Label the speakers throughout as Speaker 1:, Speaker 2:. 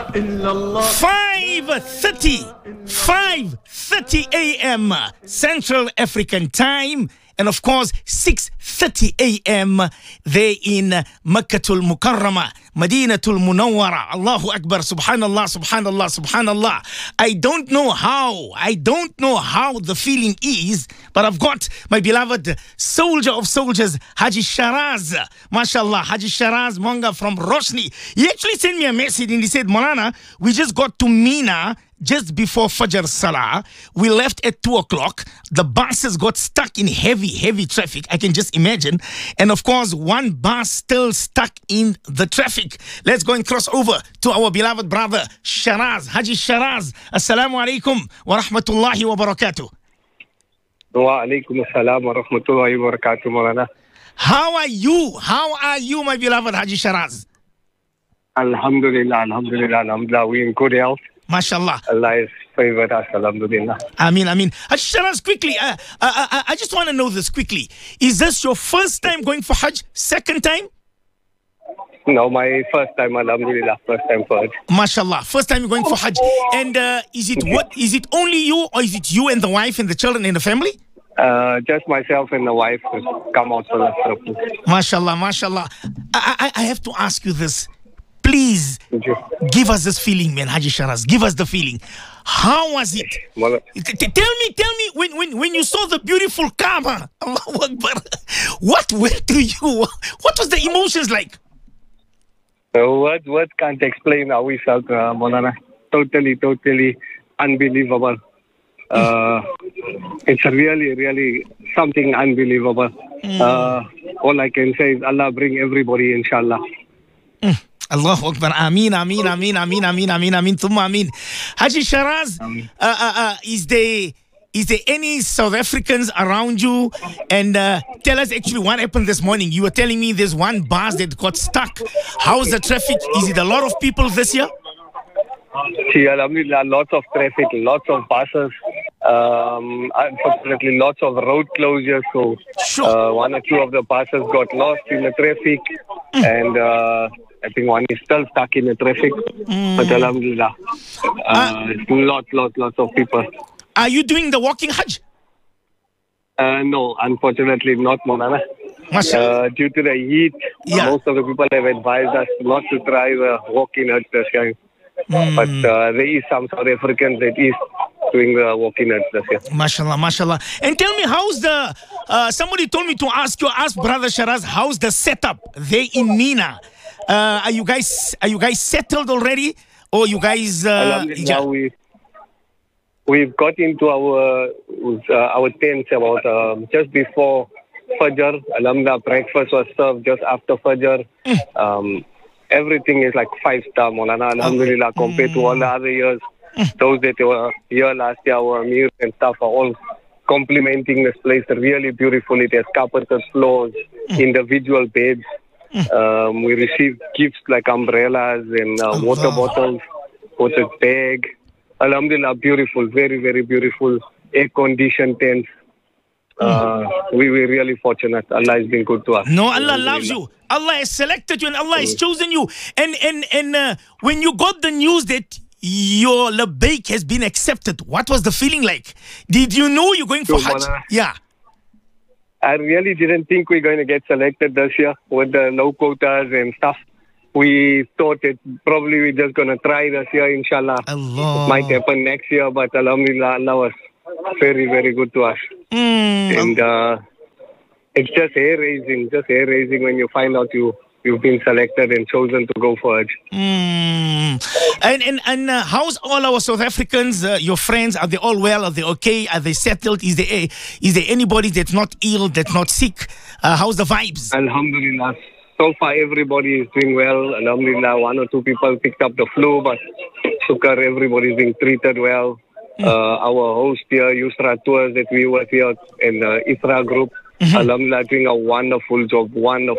Speaker 1: 5:30 a.m. Central African Time, and of course 6:30 a.m. there in Makkatul Mukarramah, Madinatul Munawwara. Allahu Akbar, Subhanallah, Subhanallah, Subhanallah. I don't know how the feeling is, but I've got my beloved soldier of soldiers, Haji Sharaz. MashaAllah, Haji Sharaz Monga from Roshni. He actually sent me a message and he said, Maulana, we just got to Mina just before Fajr Salah. We left at 2 o'clock. The buses got stuck in heavy traffic. I can just imagine. And of course, one bus still stuck in the traffic. Let's go and cross over to our beloved brother, Sharaz. Haji Sharaz, Assalamu alaikum wa rahmatullahi wa barakatuh.
Speaker 2: Wa alaikum assalam wa rahmatullahi wa barakatuh, Maulana.
Speaker 1: How are you? How are you, my beloved Haji Sharaz?
Speaker 2: Alhamdulillah, alhamdulillah, alhamdulillah. We in good health.
Speaker 1: MashaAllah.
Speaker 2: Allah is favored us, alhamdulillah.
Speaker 1: Ameen, ameen. Sharaz, quickly, I just want to know this quickly. Is this your first time going for Hajj? Second time?
Speaker 2: No, my first time, alhamdulillah. First time for Hajj.
Speaker 1: MashaAllah. First time you're going for Hajj. And is it only you, or is it you and the wife and the children and the family?
Speaker 2: Just myself and the wife come out for the trip.
Speaker 1: MashaAllah, MashaAllah. I have to ask you this. Please give us this feeling, man, Haji Sharaz. Give us the feeling. How was it? Tell me when you saw the beautiful Kaaba, Allahu Akbar, what went through you? What was the emotions like?
Speaker 2: Words can't explain how we felt, Maulana. Totally unbelievable. It's really something unbelievable. All I can say is Allah bring everybody, inshallah.
Speaker 1: Allahu Akbar. Ameen, ameen, ameen, ameen, ameen, ameen, ameen, thumma ameen. Haji Sharaz, is there any South Africans around you? And tell us actually what happened this morning. You were telling me there's one bus that got stuck. How's the traffic? Is it a lot of people this year?
Speaker 2: Alhamdulillah, lots of traffic, lots of buses. Unfortunately, lots of road closures. So one or two of the buses got lost in the traffic. And I think one is still stuck in the traffic. But alhamdulillah, lots of people.
Speaker 1: Are you doing the walking Hajj?
Speaker 2: No, unfortunately not, Maulana. Due to the heat, most of the people have advised us not to try the walking Hajj this time. But there is some South Africans that is doing the walking Hajj this year.
Speaker 1: MashaAllah, MashaAllah. And tell me, how's the, somebody told me to ask Brother Sharaz, how's the setup there in Mina? Are you guys settled already? Or you guys...
Speaker 2: we've got into our tents about just before Fajr. Alhamdulillah, breakfast was served just after Fajr. Everything is like 5-star, Maulana. Alhamdulillah, compared to all the other years. Those that were here last year, our Amir and staff are all complimenting this place really beautiful. It has carpeted floors, individual beds. We received gifts like umbrellas and water bottles, water bag. Alhamdulillah, beautiful, very beautiful, air-conditioned tents. We were really fortunate. Allah has been good to us.
Speaker 1: No, Allah loves you. Allah has selected you and Allah has chosen you. And when you got the news that your labbaik has been accepted, what was the feeling like? Did you know you're going for Hajj? Yeah.
Speaker 2: I really didn't think we're going to get selected this year with the low quotas and stuff. We thought that probably we're just going to try this year, inshallah.
Speaker 1: Allah.
Speaker 2: It might happen next year, but alhamdulillah, Allah was very good to us. And it's just hair-raising when you find out you've been selected and chosen to go for it.
Speaker 1: And how's all our South Africans, your friends? Are they all well? Are they okay? Are they settled? Is there anybody that's not ill, that's not sick? How's the vibes?
Speaker 2: Alhamdulillah. So far, everybody is doing well. Alhamdulillah, one or two people picked up the flu, but shukar, everybody's being treated well. Our host here, Yusra Tours, that we were here in the Isra group, alhamdulillah, doing a wonderful job.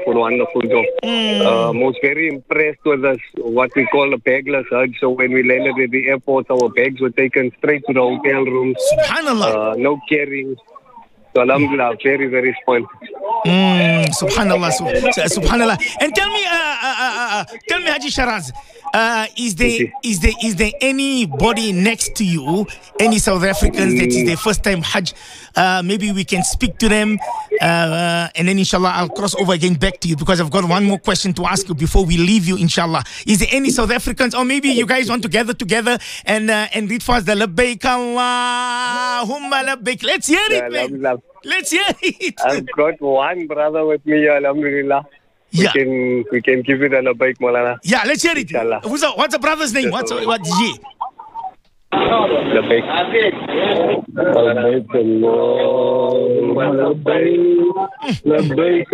Speaker 2: Most very impressed with us, what we call a bagless Hajj. So when we landed at the airport, our bags were taken straight to the hotel rooms.
Speaker 1: Subhanallah.
Speaker 2: No carrying. So alhamdulillah, very, very spoiled.
Speaker 1: Subhanallah, subhanallah. And tell me, Haji Sharaz, is there anybody next to you, any South Africans that is their first time Hajj? Maybe we can speak to them, and then inshallah I'll cross over again back to you, because I've got one more question to ask you before we leave you, inshallah. Is there any South Africans, or maybe you guys want to gather together and read for us the Labbaik Allahumma Labbaik? Let's hear it, man. Let's hear it.
Speaker 2: I've got one brother with me, alhamdulillah. We can give it a Labbaik, Maulana.
Speaker 1: Yeah, let's hear it.
Speaker 2: Inshallah.
Speaker 1: What's the brother's name? What's ye?
Speaker 2: Labbaik. Labbaik Allahumma Labbaik. Labbaik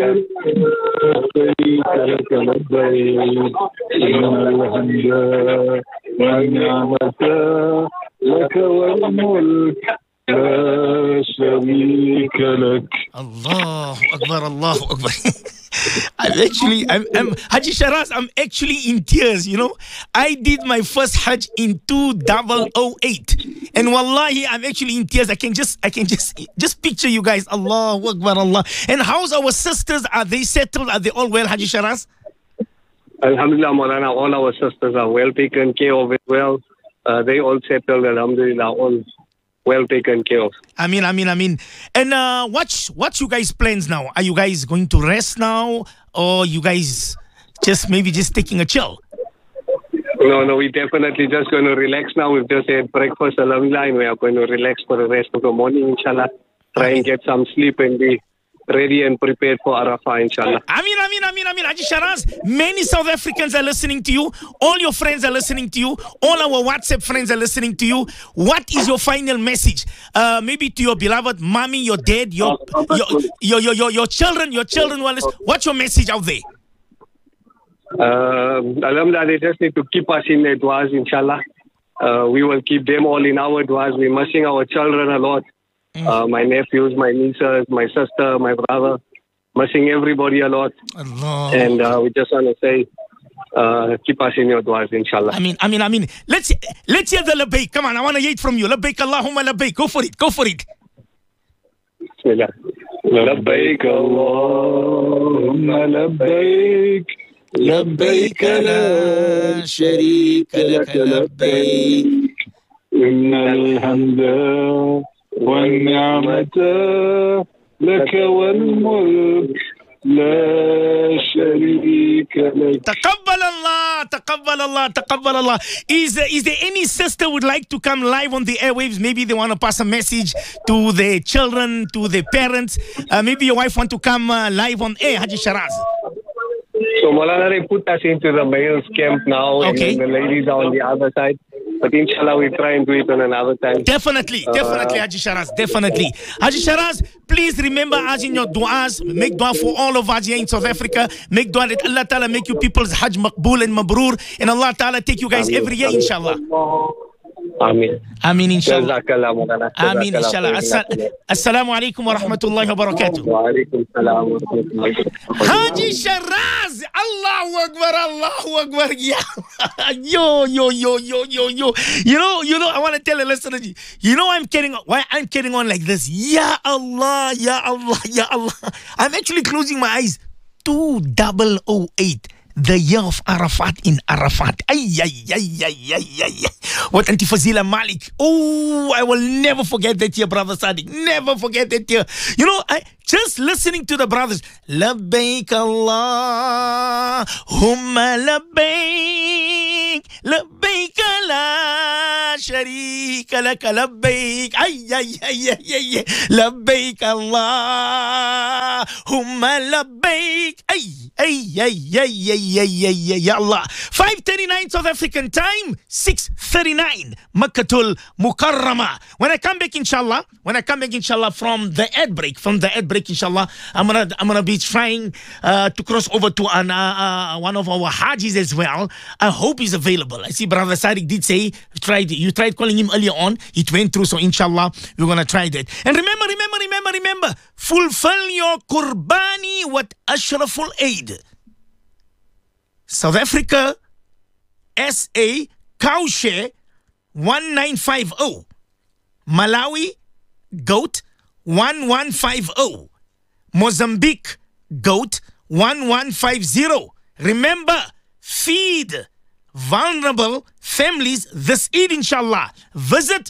Speaker 2: Labbaik. Innal hamda wan ni'mata laka wal mulk.
Speaker 1: Allahu Akbar, Allahu Akbar. I'm Haji Sharaz, I'm actually in tears, you know. I did my first Hajj in 2008. And wallahi, I'm actually in tears. I can just picture you guys. Allahu Akbar, Allah. And how's our sisters? Are they settled? Are they all well, Haji Sharaz?
Speaker 2: Alhamdulillah, Maulana, all our sisters are well taken care of as well. They all settled, alhamdulillah, all well taken care of.
Speaker 1: Ameen. And what's you guys' plans now? Are you guys going to rest now, or you guys just taking a chill?
Speaker 2: No, we're definitely just going to relax now. We've just had breakfast, alhamdulillah, and we are going to relax for the rest of the morning, inshallah. Try and get some sleep and be ready and prepared for Arafah, inshallah.
Speaker 1: Ameen. Haji Sharaz, many South Africans are listening to you. All your friends are listening to you. All our WhatsApp friends are listening to you. What is your final message? Maybe to your beloved mommy, your dad, your children who are listening. What's your message out there?
Speaker 2: Alhamdulillah, they just need to keep us in their du'as, inshallah. We will keep them all in our du'as. We're missing our children a lot. My nephews, my nieces, my sister, my brother, missing everybody a lot.
Speaker 1: Allah.
Speaker 2: And we just want to say, keep us in your du'as, inshallah.
Speaker 1: Ameen. Let's hear the labbaik. Come on, I want to hear it from you. Labbaik Allahumma labbaik. Go for it.
Speaker 2: Bismillah. Labbaik Allahumma labbaik.
Speaker 1: Labbaik la sharika laka labbaik.
Speaker 2: Innal hamda والنعمة لك والملك لا شريك لك.
Speaker 1: تقبل الله. Is there any sister would like to come live on the airwaves? Maybe they want to pass a message to their children, to their parents. Maybe your wife want to come live on air, Haji Sharaz.
Speaker 2: So Maulana, they put us into the males camp now,
Speaker 1: okay.
Speaker 2: And then the ladies are on the other side. But inshallah, we try and do it on another time.
Speaker 1: Definitely, Haji Sharaz, definitely. Haji Sharaz, please remember us in your du'as. Make dua for all of us here in South Africa. Make dua that Allah Ta'ala make you people's Hajj maqbool and mabrur. And Allah Ta'ala take you guys every year, inshallah. Ameen, inshallah. Ameen, inshallah. Assalamu alaikum wa rahmatullahi wa barakatuh.
Speaker 2: Wa alaikum salam wa rahmatullahi wa barakatuh.
Speaker 1: Haji Sharaz, Allahu Akbar. Yeah. Yo. You know, I want to tell the listeners, you know why I'm carrying on like this. Ya Allah. I'm actually closing my eyes. 2008. The year of Arafat in Arafat. Ay. What Auntie Fazila Malik. Oh, I will never forget that year, Brother Sadiq. Never forget that year. You know, just listening to the brothers. Labbaik Allahumma labbaik. Labbaik la sharika laka labbaik. Ay. Labbaik Allahumma labbaik. Ay. Ya Allah. 5:39 South African time, 6:39 Makkatul Mukarrama. When I come back inshallah from the ad break, inshallah, I'm gonna be trying to cross over to one of our Hajis as well. I hope he's available. I see Brother Sadiq did say you tried calling him earlier on. It went through, so inshallah we're gonna try that. And remember, fulfill your qurbani with Ashraful Aid. South Africa, SA, cow share 1950. Malawi, goat 1150. Mozambique goat 1150. Remember, feed vulnerable families this Eid, inshallah. Visit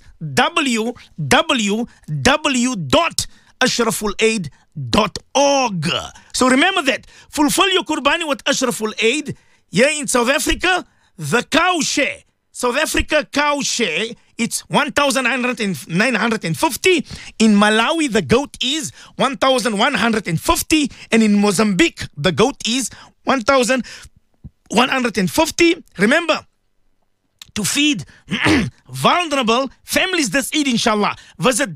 Speaker 1: www.ashrafulaid.org. So remember that. Fulfill your Qurbani with Ashraful Aid. Here in South Africa, the cow share. South Africa cow share, it's 1,950. In Malawi, the goat is 1,150. And in Mozambique, the goat is 1,150. Remember, to feed vulnerable families this Eid, inshallah, visit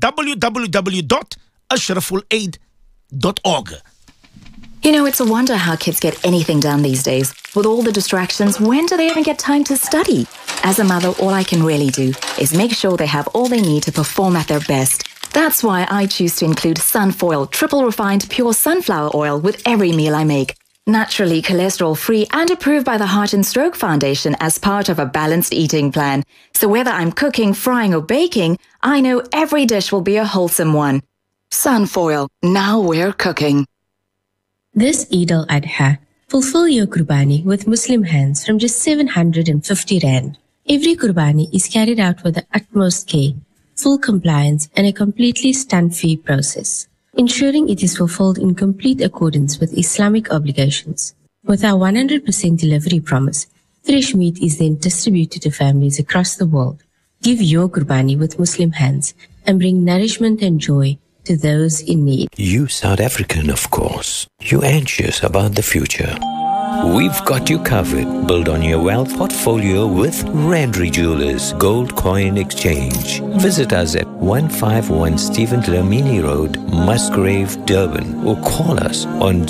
Speaker 1: www.ashrafulaid.org.
Speaker 3: You know, it's a wonder how kids get anything done these days. With all the distractions, when do they even get time to study? As a mother, all I can really do is make sure they have all they need to perform at their best. That's why I choose to include Sunfoil, triple refined pure sunflower oil with every meal I make. Naturally cholesterol-free and approved by the Heart and Stroke Foundation as part of a balanced eating plan. So whether I'm cooking, frying or baking, I know every dish will be a wholesome one. Sunfoil, now we're cooking.
Speaker 4: This Eid al-Adha, fulfill your Qurbani with Muslim hands from just 750 Rand. Every Qurbani is carried out with the utmost care, full compliance and a completely stunt-free process, ensuring it is fulfilled in complete accordance with Islamic obligations. With our 100% delivery promise, fresh meat is then distributed to families across the world. Give your Qurbani with Muslim hands and bring nourishment and joy to those in need.
Speaker 5: You South African, of course. You anxious about the future. We've got you covered. Build on your wealth portfolio with Randry Jewelers Gold Coin Exchange. Visit us at 151 Stephen Dlamini Road, Musgrave, Durban, or call us on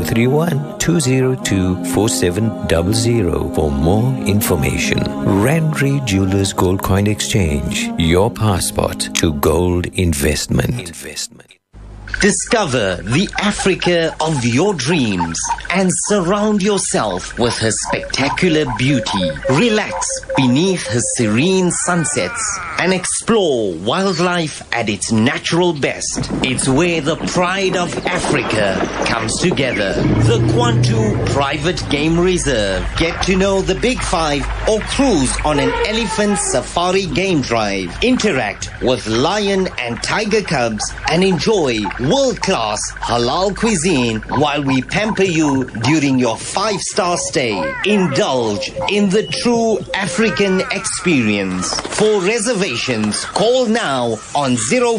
Speaker 5: 031-202-4700 for more information. Randry Jewelers Gold Coin Exchange, your passport to gold investment.
Speaker 6: Discover the Africa of your dreams and surround yourself with her spectacular beauty. Relax beneath her serene sunsets and explore wildlife at its natural best. It's where the pride of Africa comes together. The Kwantu Private Game Reserve. Get to know the Big Five or cruise on an elephant safari game drive. Interact with lion and tiger cubs and enjoy world-class halal cuisine while we pamper you during your 5-star stay. Indulge in the true African experience. For reservations, call now on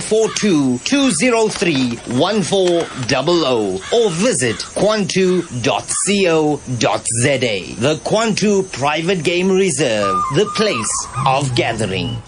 Speaker 6: 042-203-1400 or visit kwantu.co.za. The Kwantu Private Game Reserve, the place of gathering.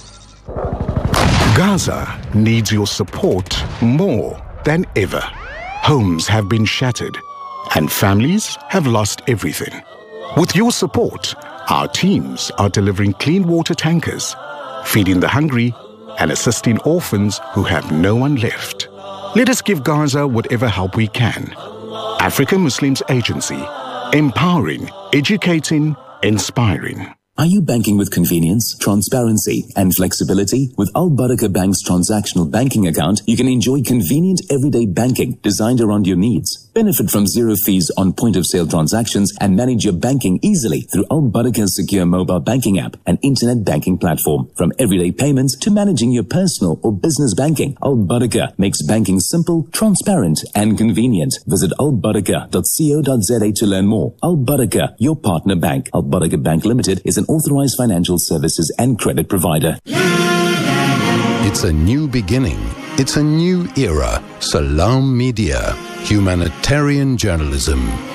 Speaker 7: Gaza needs your support more than ever. Homes have been shattered and families have lost everything. With your support, our teams are delivering clean water tankers, feeding the hungry and assisting orphans who have no one left. Let us give Gaza whatever help we can. African Muslims Agency, empowering, educating, inspiring.
Speaker 8: Are you banking with convenience, transparency, and flexibility? With Al Barakah Bank's transactional banking account, you can enjoy convenient everyday banking designed around your needs. Benefit from zero fees on point-of-sale transactions and manage your banking easily through Al Barakah's secure mobile banking app and internet banking platform. From everyday payments to managing your personal or business banking, Al Barakah makes banking simple, transparent, and convenient. Visit albarakah.co.za to learn more. Al Barakah, your partner bank. Al Barakah Bank Limited is an authorized financial services and credit provider.
Speaker 9: It's a new beginning. It's a new era. Salam Media. Humanitarian journalism.